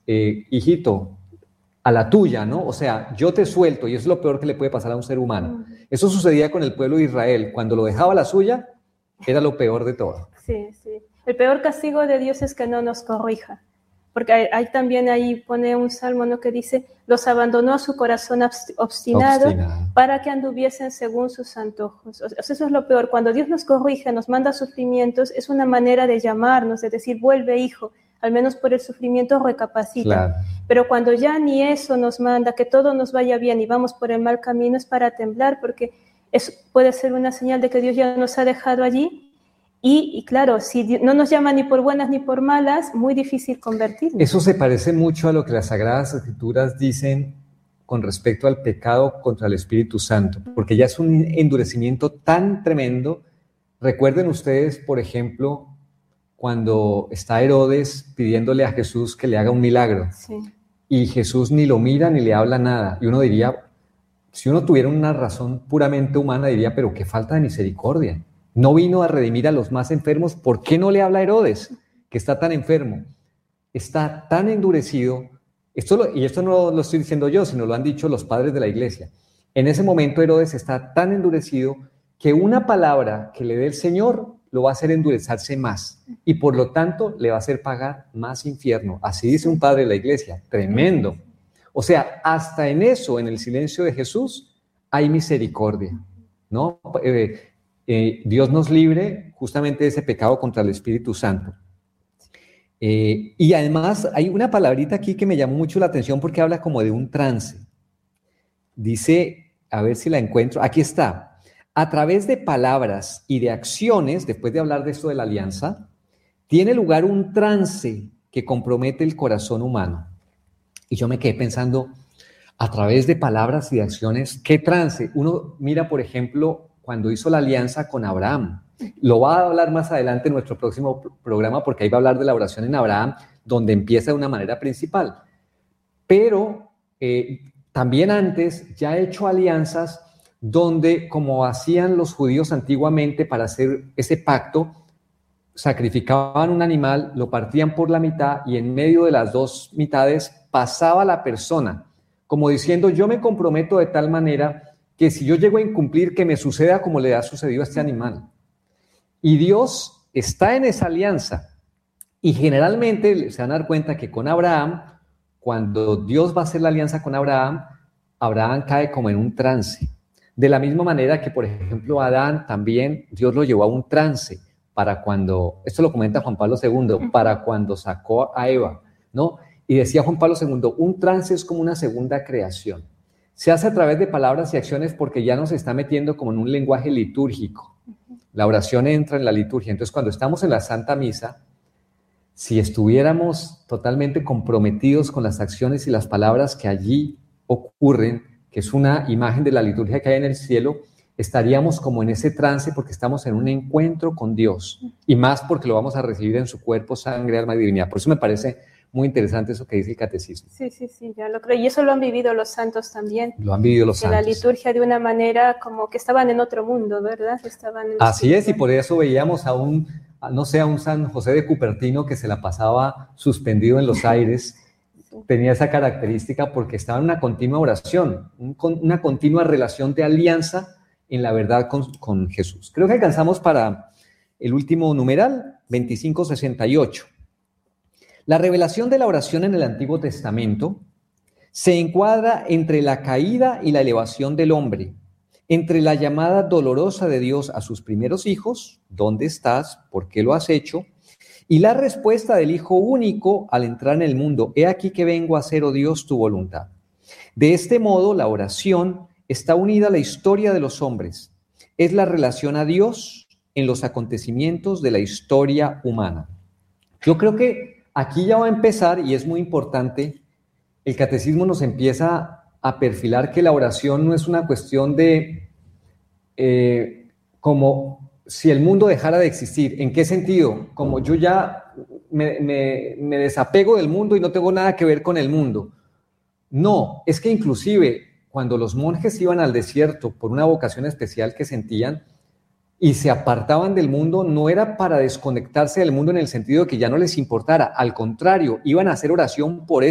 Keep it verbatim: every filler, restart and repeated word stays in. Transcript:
eh, hijito, a la tuya, ¿no? O sea, yo te suelto, y eso es lo peor que le puede pasar a un ser humano. Eso sucedía con el pueblo de Israel. Cuando lo dejaba a la suya, era lo peor de todo. Sí, sí. El peor castigo de Dios es que no nos corrija. Porque hay, hay también ahí pone un salmo, ¿no?, que dice, los abandonó a su corazón obstinado, obstinado para que anduviesen según sus antojos. O sea, eso es lo peor. Cuando Dios nos corrige, nos manda sufrimientos, es una manera de llamarnos, de decir, vuelve, hijo. Al menos por el sufrimiento recapacita. Claro. Pero cuando ya ni eso nos manda, que todo nos vaya bien y vamos por el mal camino, es para temblar, porque eso puede ser una señal de que Dios ya nos ha dejado allí. Y, y claro, si no nos llama ni por buenas ni por malas, muy difícil convertirnos. Eso se parece mucho a lo que las Sagradas Escrituras dicen con respecto al pecado contra el Espíritu Santo, porque ya es un endurecimiento tan tremendo. Recuerden ustedes, por ejemplo, cuando está Herodes pidiéndole a Jesús que le haga un milagro, sí. Y Jesús ni lo mira ni le habla nada, y uno diría, si uno tuviera una razón puramente humana, diría, pero qué falta de misericordia. No vino a redimir a los más enfermos. ¿Por qué no le habla a Herodes, que está tan enfermo? Está tan endurecido. Esto lo, y esto no lo estoy diciendo yo, sino lo han dicho los padres de la iglesia. En ese momento Herodes está tan endurecido que una palabra que le dé el Señor lo va a hacer endurecerse más. Y por lo tanto le va a hacer pagar más infierno. Así dice un padre de la iglesia. Tremendo. O sea, hasta en eso, en el silencio de Jesús, hay misericordia, ¿no? Eh, Eh, Dios nos libre justamente de ese pecado contra el Espíritu Santo. Eh, y además hay una palabrita aquí que me llamó mucho la atención porque habla como de un trance. Dice, a ver si la encuentro, aquí está, a través de palabras y de acciones, después de hablar de esto de la alianza, tiene lugar un trance que compromete el corazón humano. Y yo me quedé pensando, a través de palabras y de acciones, ¿qué trance? Uno mira, por ejemplo, cuando hizo la alianza con Abraham. Lo va a hablar más adelante en nuestro próximo programa, porque ahí va a hablar de la oración en Abraham, donde empieza de una manera principal. Pero eh, también antes ya ha hecho alianzas donde, como hacían los judíos antiguamente para hacer ese pacto, sacrificaban un animal, lo partían por la mitad y en medio de las dos mitades pasaba la persona, como diciendo, yo me comprometo de tal manera que si yo llego a incumplir, que me suceda como le ha sucedido a este animal. Y Dios está en esa alianza. Y generalmente se van a dar cuenta que con Abraham, cuando Dios va a hacer la alianza con Abraham, Abraham cae como en un trance. De la misma manera que, por ejemplo, Adán también, Dios lo llevó a un trance para cuando, esto lo comenta Juan Pablo segundo, para cuando sacó a Eva, ¿no? Y decía Juan Pablo segundo, un trance es como una segunda creación. Se hace a través de palabras y acciones porque ya nos está metiendo como en un lenguaje litúrgico. La oración entra en la liturgia. Entonces, cuando estamos en la Santa Misa, si estuviéramos totalmente comprometidos con las acciones y las palabras que allí ocurren, que es una imagen de la liturgia que hay en el cielo, estaríamos como en ese trance porque estamos en un encuentro con Dios. Y más porque lo vamos a recibir en su cuerpo, sangre, alma y divinidad. Por eso me parece muy interesante eso que dice el catecismo. Sí, sí, sí, ya lo creo. Y eso lo han vivido los santos también. Lo han vivido los en santos. En la liturgia de una manera como que estaban en otro mundo, ¿verdad? Estaban en Así es, y por eso veíamos a un, a, no sé, a un San José de Cupertino que se la pasaba suspendido en los aires. Sí. Tenía esa característica porque estaba en una continua oración, un, una continua relación de alianza en la verdad con, con Jesús. Creo que alcanzamos para el último numeral, veinticinco sesenta y ocho. La revelación de la oración en el Antiguo Testamento se encuadra entre la caída y la elevación del hombre, entre la llamada dolorosa de Dios a sus primeros hijos, ¿dónde estás? ¿Por qué lo has hecho? Y la respuesta del Hijo único al entrar en el mundo, he aquí que vengo a hacer, oh Dios, tu voluntad. De este modo, la oración está unida a la historia de los hombres. Es la relación a Dios en los acontecimientos de la historia humana. Yo creo que aquí ya va a empezar, y es muy importante, el catecismo nos empieza a perfilar que la oración no es una cuestión de eh, como si el mundo dejara de existir. ¿En qué sentido? Como yo ya me, me, me desapego del mundo y no tengo nada que ver con el mundo. No, es que inclusive cuando los monjes iban al desierto por una vocación especial que sentían, y se apartaban del mundo, no era para desconectarse del mundo en el sentido de que ya no les importara, al contrario, iban a hacer oración por eso.